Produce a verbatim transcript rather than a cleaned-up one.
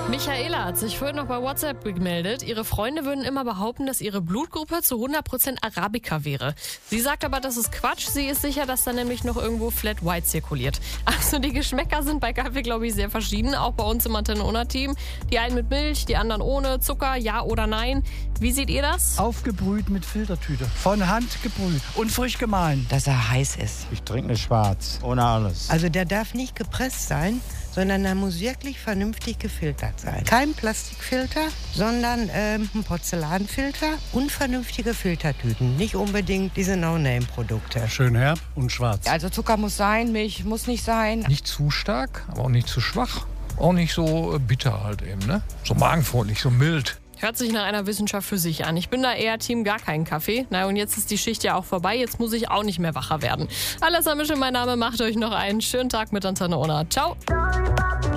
Michaela hat sich vorhin noch bei WhatsApp gemeldet. Ihre Freunde würden immer behaupten, dass ihre Blutgruppe zu hundert Prozent Arabica wäre. Sie sagt aber, das ist Quatsch. Sie ist sicher, dass da nämlich noch irgendwo Flat White zirkuliert. Also die Geschmäcker sind bei Kaffee, glaube ich, sehr verschieden. Auch bei uns im Antenne Unna Team. Die einen mit Milch, die anderen ohne. Zucker, ja oder nein. Wie seht ihr das? Aufgebrüht mit Filtertüte. Von Hand gebrüht und frisch gemahlen. Dass er heiß ist. Ich trinke eine Schwarz, ohne alles. Also der darf nicht gepresst sein, sondern er muss wirklich vernünftig gefiltert sein. Kein Plastikfilter, sondern ähm, ein Porzellanfilter und vernünftige Filtertüten. Nicht unbedingt diese No-Name-Produkte. Schön herb und schwarz. Also Zucker muss sein, Milch muss nicht sein. Nicht zu stark, aber auch nicht zu schwach. Auch nicht so bitter halt eben, ne? So magenfreundlich, so mild. Hört sich nach einer Wissenschaft für sich an. Ich bin da eher Team gar keinen Kaffee. Na und jetzt ist die Schicht ja auch vorbei. Jetzt muss ich auch nicht mehr wacher werden. Alles Amische, mein Name. Macht euch noch einen schönen Tag mit Antenne Unna. Ciao.